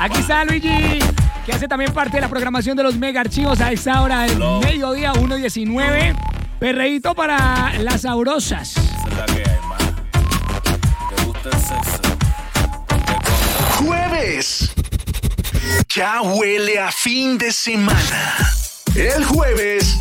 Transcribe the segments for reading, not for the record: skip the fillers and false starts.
Aquí está Luigi, que hace también parte de la programación de los mega archivos a esta hora del mediodía, 1:19. Perreíto para las sabrosas. Esa es la que hay, man. ¿Te gusta el sexo? Jueves. Ya huele a fin de semana. El jueves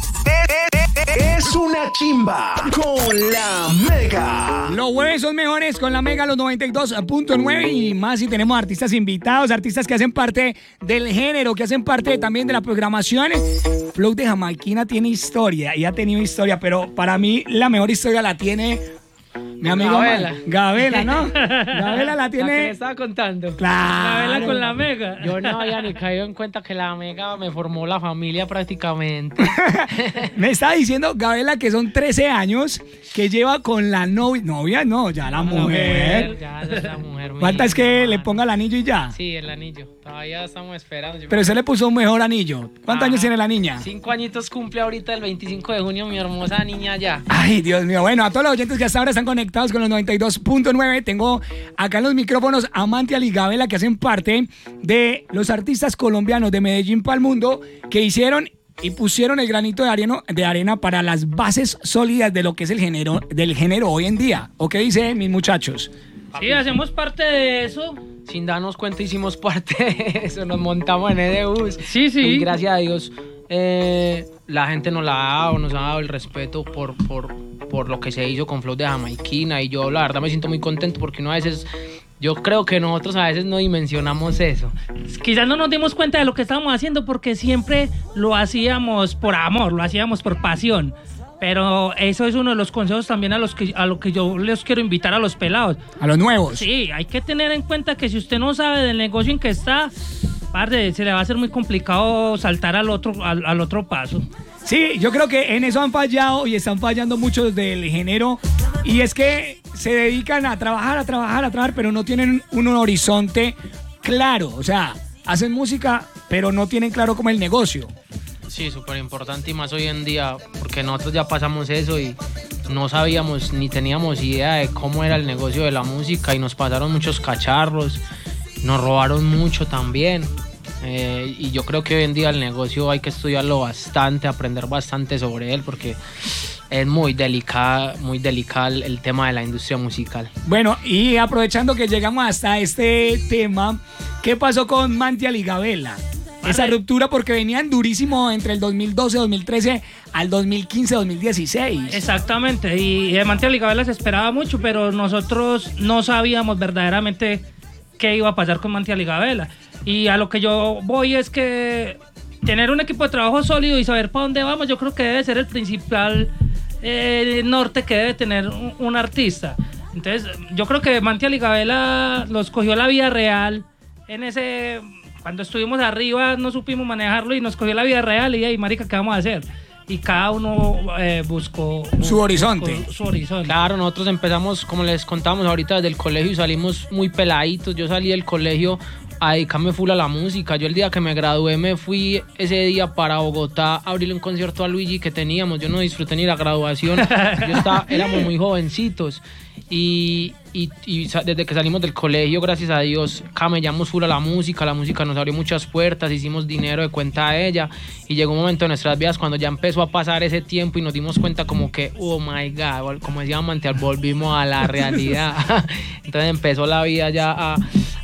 es una chimba con la Mega. Los jueves son mejores con la Mega, los 92.9 y más si tenemos artistas invitados, artistas que hacen parte del género, que hacen parte también de la programación. Flow de Jamaiquina tiene historia y ha tenido historia, pero para mí la mejor historia la tiene mi amigo Gabela, ¿no? Gabela la tiene. La que le estaba contando. Claro. Gabela con la Mega. Yo no había ni caído en cuenta que la Mega me formó la familia prácticamente. Me estaba diciendo Gabela que son 13 años que lleva con la novia, no, ya la mujer. Ya la mujer. Falta es que le ponga el anillo y ya. Sí, el anillo. Todavía estamos esperando. Pero se le puso un mejor anillo. ¿Cuántos años tiene la niña? 5 añitos cumple ahorita el 25 de junio mi hermosa niña ya. Ay, Dios mío. Bueno, a todos los oyentes que hasta ahora están conectados con los 92.9, tengo acá en los micrófonos a Mantial y Gabela, que hacen parte de los artistas colombianos de Medellín para el mundo, que hicieron y pusieron el granito de arena para las bases sólidas de lo que es el género hoy en día. ¿O qué dicen mis muchachos? Sí, hacemos parte de eso. Sin darnos cuenta hicimos parte de eso, nos montamos en ese bus. Sí. Y gracias a Dios la gente nos ha dado el respeto por lo que se hizo con Flow de Jamaiquina. Y yo la verdad me siento muy contento porque uno a veces... Yo creo que nosotros a veces no dimensionamos eso. Quizás no nos dimos cuenta de lo que estábamos haciendo porque siempre lo hacíamos por amor, lo hacíamos por pasión. Pero eso es uno de los consejos también a lo que yo les quiero invitar a los pelados. A los nuevos. Sí, hay que tener en cuenta que si usted no sabe del negocio en que está, se le va a hacer muy complicado saltar al otro paso. Sí, yo creo que en eso han fallado y están fallando muchos del género. Y es que se dedican a trabajar, pero no tienen un horizonte claro. O sea, hacen música, pero no tienen claro cómo es el negocio. Sí, súper importante y más hoy en día, porque nosotros ya pasamos eso y no sabíamos ni teníamos idea de cómo era el negocio de la música y nos pasaron muchos cacharros, nos robaron mucho también. Y yo creo que hoy en día el negocio hay que estudiarlo bastante, aprender bastante sobre él porque es muy delicado el tema de la industria musical. Bueno, y aprovechando que llegamos hasta este tema, ¿qué pasó con Mantial y Gabela? Esa ruptura porque venían durísimo entre el 2012, 2013 al 2015, 2016. Exactamente, y de Mantial y Gabela se esperaba mucho, pero nosotros no sabíamos verdaderamente qué iba a pasar con Mantial y Gabela. Y a lo que yo voy es que tener un equipo de trabajo sólido y saber para dónde vamos, yo creo que debe ser el principal norte que debe tener un artista. Entonces, yo creo que Mantial y Gabela los cogió la vida real en ese... Cuando estuvimos arriba no supimos manejarlo y nos cogió la vida real y ahí, marica, ¿qué vamos a hacer? Y cada uno buscó su horizonte. Claro, nosotros empezamos, como les contábamos ahorita, desde el colegio y salimos muy peladitos. Yo salí del colegio a dedicarme full a la música. Yo el día que me gradué me fui ese día para Bogotá a abrirle un concierto a Luigi que teníamos. Yo no disfruté ni la graduación. Éramos muy jovencitos. Y desde que salimos del colegio, gracias a Dios, camellamos full a la música nos abrió muchas puertas, hicimos dinero de cuenta de ella y llegó un momento en nuestras vidas cuando ya empezó a pasar ese tiempo y nos dimos cuenta como que, oh my God, como decía Mantial, volvimos a la realidad. Entonces empezó la vida ya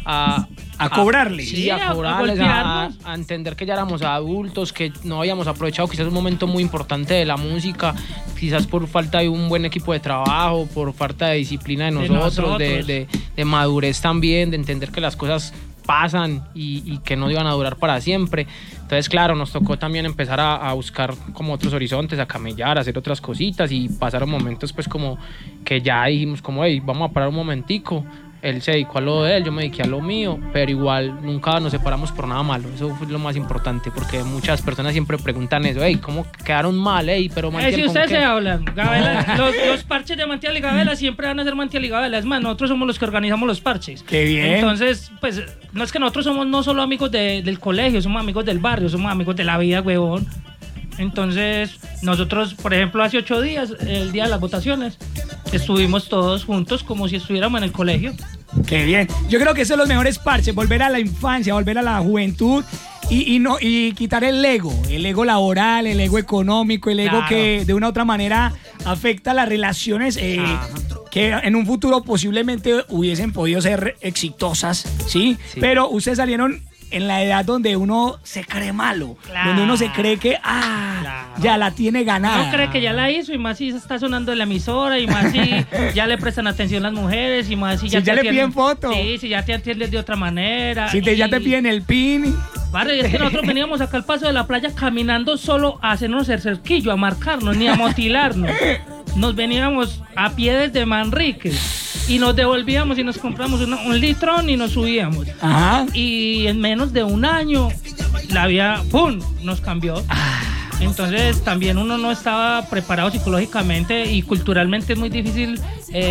a cobrarle. Sí, a cobrarles, a entender que ya éramos adultos, que no habíamos aprovechado quizás un momento muy importante de la música, quizás por falta de un buen equipo de trabajo, por falta de disciplina de nosotros. De madurez también, de entender que las cosas pasan y que no iban a durar para siempre. Entonces, claro, nos tocó también empezar a buscar como otros horizontes, a camellar, a hacer otras cositas y pasaron momentos pues como que ya dijimos como, hey, vamos a parar un momentico. Él se dedicó a lo de él, yo me dediqué a lo mío, pero igual nunca nos separamos por nada malo. Eso fue lo más importante, porque muchas personas siempre preguntan eso, hey, ¿cómo quedaron mal? Hey, pero Mantial, si ustedes se hablan, Gabela, los parches de Mantial y Gabela siempre van a ser Mantial y Gabela. Es más, nosotros somos los que organizamos los parches. ¡Qué bien! Entonces, pues, no es que nosotros somos no solo amigos del colegio, somos amigos del barrio, somos amigos de la vida, huevón. Entonces, nosotros, por ejemplo, hace 8 días, el día de las votaciones, estuvimos todos juntos como si estuviéramos en el colegio. Qué bien. Yo creo que eso es los mejores parches, volver a la infancia, volver a la juventud y quitar el ego laboral, el ego económico, el ego Claro. que de una u otra manera afecta las relaciones que en un futuro posiblemente hubiesen podido ser exitosas, ¿sí? Sí. Pero ustedes salieron en la edad donde uno se cree malo, Claro. donde uno se cree que Claro. ya la tiene ganada. No cree que ya la hizo y más si está sonando en la emisora y más si ya le prestan atención las mujeres y más si ya Si ya le piden foto. Sí, si ya te atiendes de otra manera. Si ya te piden el pin. Vale, es que nosotros veníamos acá al paso de la playa caminando solo a hacernos el cerquillo, a marcarnos, ni a motilarnos. Nos veníamos a pie desde Manrique y nos devolvíamos y nos compramos un litrón y nos subíamos. Ajá. Y en menos de un año la vida, ¡pum!, nos cambió. Entonces también uno no estaba preparado psicológicamente y culturalmente es muy difícil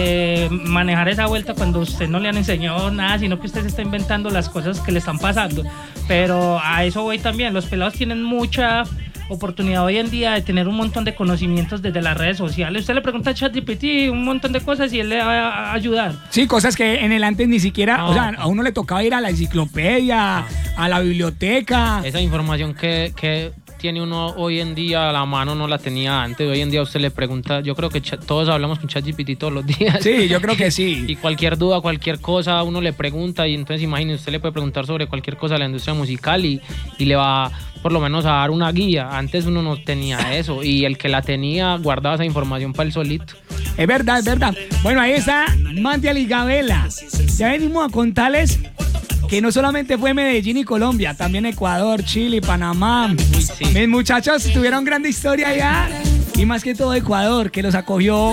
manejar esa vuelta cuando usted no le han enseñado nada, sino que usted se está inventando las cosas que le están pasando. Pero a eso voy también, los pelados tienen mucha oportunidad hoy en día de tener un montón de conocimientos desde las redes sociales. Usted le pregunta a ChatGPT un montón de cosas y él le va a ayudar. Sí, cosas que en el antes ni siquiera, No. o sea, a uno le tocaba ir a la enciclopedia, a la biblioteca. Esa información que tiene uno hoy en día a la mano no la tenía antes. Hoy en día usted le pregunta, yo creo que todos hablamos con ChatGPT todos los días. Sí, yo creo que sí. Y cualquier duda, cualquier cosa, uno le pregunta y entonces imagínese, usted le puede preguntar sobre cualquier cosa de la industria musical y le va por lo menos a dar una guía. Antes uno no tenía eso y el que la tenía guardaba esa información para él solito. Es verdad, es verdad. Bueno, ahí está Mantial y Gabela. Ya venimos a contarles que no solamente fue Medellín y Colombia, también Ecuador, Chile, Panamá. sí. Mis muchachos tuvieron grande historia allá y más que todo Ecuador, que los acogió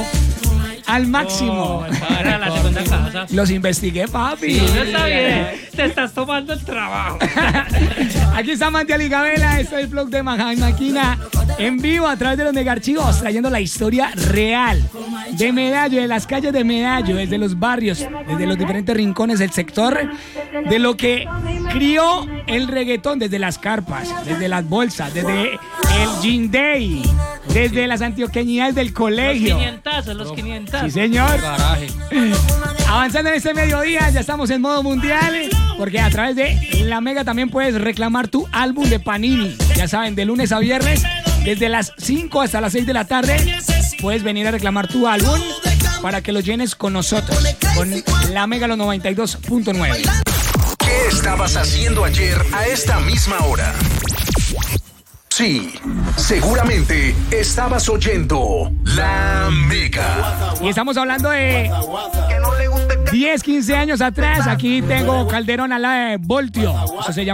al máximo. Oh, era la segunda casa. Los investigué, papi. Sí, eso está bien. Te estás tomando el trabajo. Aquí está Mantial y Gabela, esto es el blog de Majai Máquina en vivo a través de los Megarchivos, trayendo la historia real de Medallo, de las calles de Medallo, desde los barrios, desde los diferentes rincones del sector, de lo que crió el reggaetón, desde las carpas, desde las bolsas, desde el Gin Day, desde las antioqueñidades del colegio. Los 500. Sí, señor. Garaje. Avanzando en este mediodía, ya estamos en modo mundial, porque a través de La Mega también puedes reclamar tu álbum de Panini. Ya saben, de lunes a viernes, desde las 5 hasta las 6 de la tarde, puedes venir a reclamar tu álbum para que lo llenes con nosotros, con La Mega los 92.9. ¿Qué estabas haciendo ayer a esta misma hora? Sí, seguramente estabas oyendo La Mega. Y estamos hablando de 10, 15 años atrás. Aquí tengo Calderón al lado de Voltio. Eso se llama